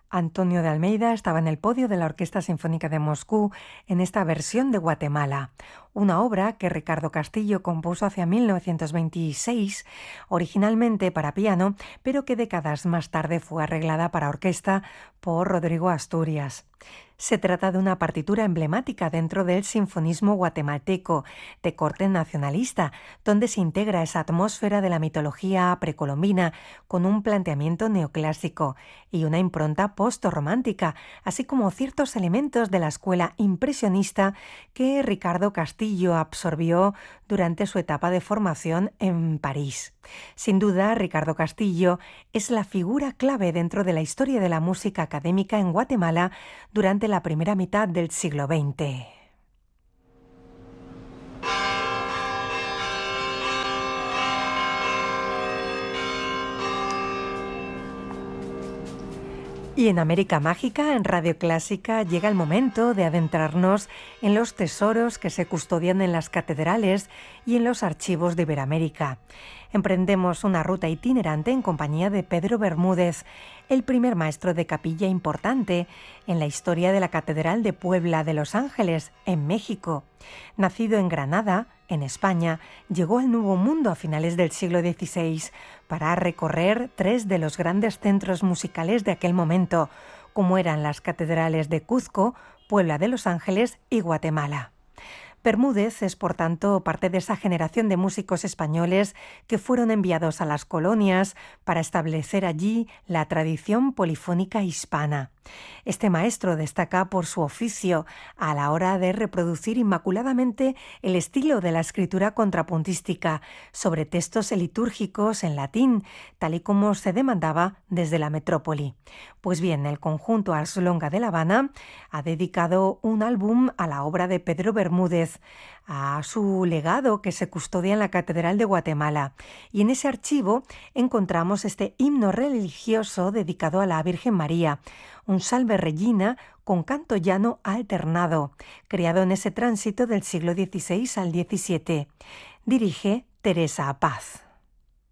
Antonio de Almeida estaba en el podio de la Orquesta Sinfónica de Moscú en esta versión de Guatemala, una obra que Ricardo Castillo compuso hacia 1926, originalmente para piano, pero que décadas más tarde fue arreglada para orquesta por Rodrigo Asturias. Se trata de una partitura emblemática dentro del sinfonismo guatemalteco, de corte nacionalista, donde se integra esa atmósfera de la mitología precolombina con un planteamiento neoclásico y una impronta postromántica, así como ciertos elementos de la escuela impresionista que Ricardo Castillo absorbió durante su etapa de formación en París. Sin duda, Ricardo Castillo es la figura clave dentro de la historia de la música académica en Guatemala durante la primera mitad del siglo XX. Y en América Mágica, en Radio Clásica, llega el momento de adentrarnos en los tesoros que se custodian en las catedrales y en los archivos de Iberoamérica. Emprendemos una ruta itinerante en compañía de Pedro Bermúdez, el primer maestro de capilla importante en la historia de la Catedral de Puebla de Los Ángeles, en México. Nacido en Granada, en España, llegó al Nuevo Mundo a finales del siglo XVI para recorrer tres de los grandes centros musicales de aquel momento, como eran las catedrales de Cuzco, Puebla de Los Ángeles y Guatemala. Bermúdez es, por tanto, parte de esa generación de músicos españoles que fueron enviados a las colonias para establecer allí la tradición polifónica hispana. Este maestro destaca por su oficio a la hora de reproducir inmaculadamente el estilo de la escritura contrapuntística sobre textos litúrgicos en latín, tal y como se demandaba desde la metrópoli. Pues bien, el conjunto Ars Longa de La Habana ha dedicado un álbum a la obra de Pedro Bermúdez, a su legado que se custodia en la Catedral de Guatemala. Y en ese archivo encontramos este himno religioso dedicado a la Virgen María, un Salve Regina con canto llano alternado, creado en ese tránsito del siglo XVI al XVII. Dirige Teresa Paz.